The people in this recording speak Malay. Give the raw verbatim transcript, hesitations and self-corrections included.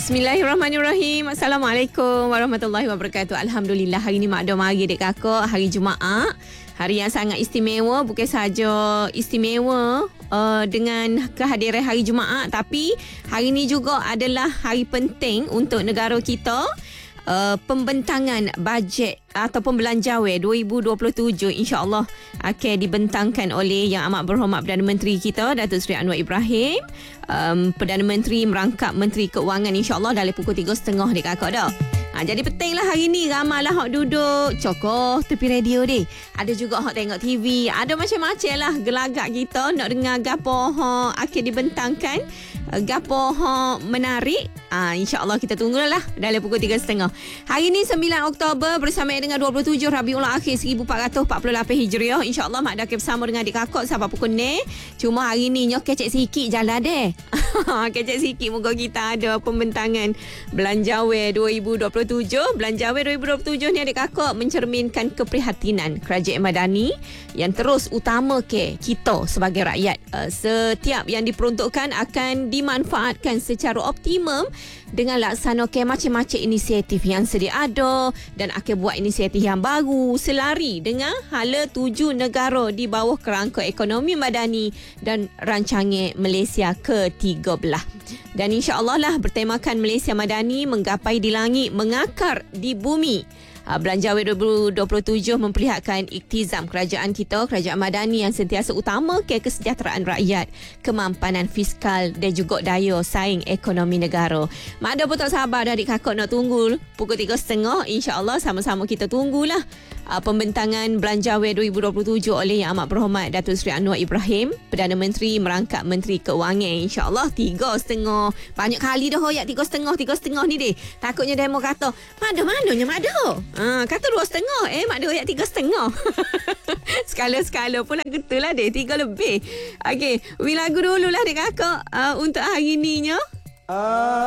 Bismillahirrahmanirrahim. Assalamualaikum warahmatullahi wabarakatuh. Alhamdulillah, hari ni Mak Dom hari dek kakak, hari Jumaat. Hari yang sangat istimewa, bukan saja istimewa uh, dengan kehadiran hari Jumaat, tapi hari ni juga adalah hari penting untuk negara kita. Uh, pembentangan bajet ataupun belanjawan dua ribu dua puluh tujuh insya-Allah akan dibentangkan oleh Yang Amat Berhormat Perdana Menteri kita Datuk Seri Anwar Ibrahim. Um, Perdana Menteri merangkap Menteri Keuangan insya-Allah dalam pukul tiga tiga puluh dek kakak dah. Ha, jadi pentinglah hari ni ramailah hok duduk cokoh tepi radio deh. Ada juga hok tengok T V, ada macam-macam lah gelagak kita nak dengar gapo hok akan dibentangkan, gapo hok menarik. Ha, insya-Allah kita tunggulah dalam pukul tiga tiga puluh. Hari ni sembilan Oktober bersama dengan dua puluh tujuh Rabiul Akhir seribu empat ratus empat puluh lapan Hijriah. Insya-Allah Mak dah bersama dengan adik kakak sampai pukul ni. Cuma hari ni nyok kecek sikit jalan deh. Kecek sikit muka kita ada pembentangan belanjawan dua ribu dua puluh tujuh. Belanjawan dua ribu dua puluh tujuh ni adik kakak mencerminkan keprihatinan Kerajaan Madani yang terus utama ke kita sebagai rakyat. Uh, setiap yang diperuntukkan akan dimanfaatkan secara optimum dengan laksana ke macam-macam inisiatif yang sedia ada dan akan buat inisiatif yang baru selari dengan hala tuju negara di bawah kerangka ekonomi madani dan rancangan Malaysia ke tiga belas. Dan insya-Allah lah bertemakan Malaysia Madani menggapai di langit, mengakar di bumi. Uh, Belanjawan dua ribu dua puluh tujuh memperlihatkan iktizam kerajaan kita, Kerajaan Madani yang sentiasa utama ke kesejahteraan rakyat, kemampanan fiskal dan juga daya saing ekonomi negara. Mak ada pun tak sabar dah adik kakak nak tunggu pukul tiga tiga puluh. InsyaAllah sama-sama kita tunggulah uh, pembentangan Belanjawan dua ribu dua puluh tujuh oleh Yang Amat Berhormat Datuk Seri Anwar Ibrahim, Perdana Menteri merangkap Menteri Keuangan. InsyaAllah tiga tiga puluh. Banyak kali dah hoyak tiga tiga puluh, tiga tiga puluh ni deh. Takutnya demo kata, mana-mananya Mak Ada? Ha, kata dua setengah. Eh, Mak Ada hoyak tiga setengah. Skala-skala pula gitu lah deh. Tiga lebih. Okey, we lagu dulu lah dek kakak uh, untuk hari ni nya. Uh.